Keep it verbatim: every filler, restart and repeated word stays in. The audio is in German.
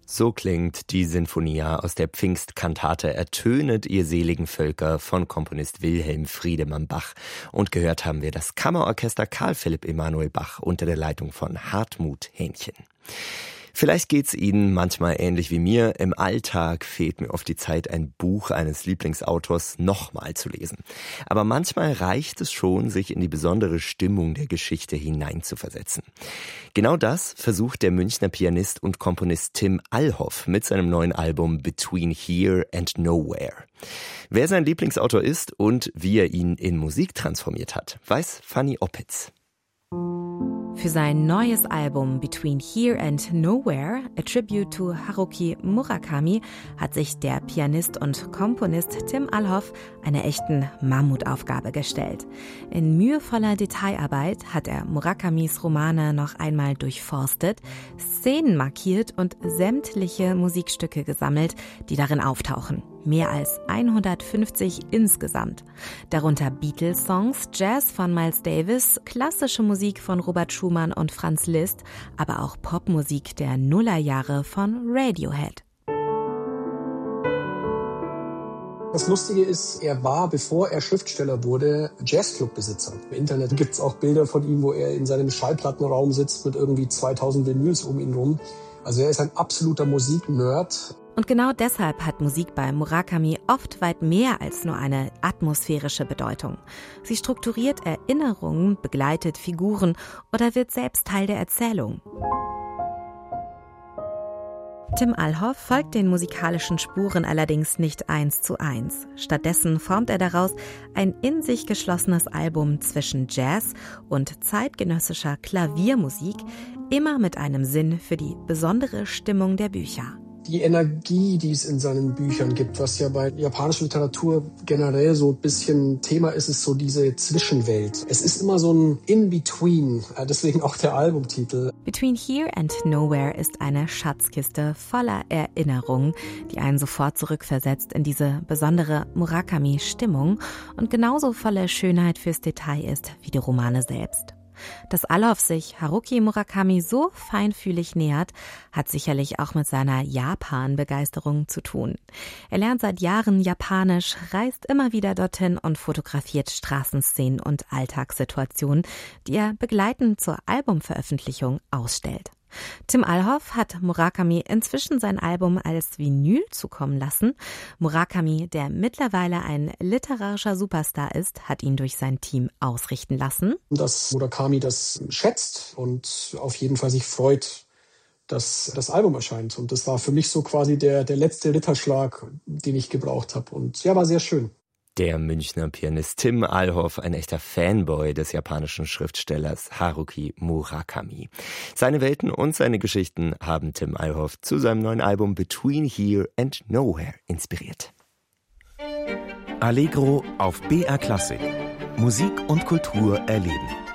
So klingt die Sinfonia aus der Pfingstkantate Ertönet ihr seligen Völker von Komponist Wilhelm Friedemann Bach. Und gehört haben wir das Kammerorchester Karl Philipp Emanuel Bach unter der Leitung von Hartmut Hähnchen. Vielleicht geht's Ihnen manchmal ähnlich wie mir. Im Alltag fehlt mir oft die Zeit, ein Buch eines Lieblingsautors nochmal zu lesen. Aber manchmal reicht es schon, sich in die besondere Stimmung der Geschichte hineinzuversetzen. Genau das versucht der Münchner Pianist und Komponist Tim Allhoff mit seinem neuen Album Between Here and Nowhere. Wer sein Lieblingsautor ist und wie er ihn in Musik transformiert hat, weiß Fanny Oppitz. Für sein neues Album Between Here and Nowhere, a Tribute to Haruki Murakami, hat sich der Pianist und Komponist Tim Allhoff eine echten Mammutaufgabe gestellt. In mühevoller Detailarbeit hat er Murakamis Romane noch einmal durchforstet, Szenen markiert und sämtliche Musikstücke gesammelt, die darin auftauchen. Mehr als hundertfünfzig insgesamt. Darunter Beatles-Songs, Jazz von Miles Davis, klassische Musik von Robert Schumann und Franz Liszt, aber auch Popmusik der Nullerjahre von Radiohead. Das Lustige ist, er war, bevor er Schriftsteller wurde, Jazzclubbesitzer. Im Internet gibt es auch Bilder von ihm, wo er in seinem Schallplattenraum sitzt mit irgendwie zweitausend Vinyls um ihn rum. Also er ist ein absoluter Musiknerd. Und genau deshalb hat Musik bei Murakami oft weit mehr als nur eine atmosphärische Bedeutung. Sie strukturiert Erinnerungen, begleitet Figuren oder wird selbst Teil der Erzählung. Tim Allhoff folgt den musikalischen Spuren allerdings nicht eins zu eins. Stattdessen formt er daraus ein in sich geschlossenes Album zwischen Jazz und zeitgenössischer Klaviermusik, immer mit einem Sinn für die besondere Stimmung der Bücher. Die Energie, die es in seinen Büchern gibt, was ja bei japanischer Literatur generell so ein bisschen Thema ist, ist so diese Zwischenwelt. Es ist immer so ein In-Between, deswegen auch der Albumtitel. Between Here and Nowhere ist eine Schatzkiste voller Erinnerungen, die einen sofort zurückversetzt in diese besondere Murakami-Stimmung und genauso voller Schönheit fürs Detail ist wie die Romane selbst. Dass Allhoff sich Haruki Murakami so feinfühlig nähert, hat sicherlich auch mit seiner Japan-Begeisterung zu tun. Er lernt seit Jahren Japanisch, reist immer wieder dorthin und fotografiert Straßenszenen und Alltagssituationen, die er begleitend zur Albumveröffentlichung ausstellt. Tim Allhoff hat Murakami inzwischen sein Album als Vinyl zukommen lassen. Murakami, der mittlerweile ein literarischer Superstar ist, hat ihn durch sein Team ausrichten lassen. Dass Murakami das schätzt und auf jeden Fall sich freut, dass das Album erscheint. Und das war für mich so quasi der, der letzte Ritterschlag, den ich gebraucht habe. Und ja, war sehr schön. Der Münchner Pianist Tim Allhoff, ein echter Fanboy des japanischen Schriftstellers Haruki Murakami. Seine Welten und seine Geschichten haben Tim Allhoff zu seinem neuen Album Between Here and Nowhere inspiriert. Allegro auf B R Klassik. Musik und Kultur erleben.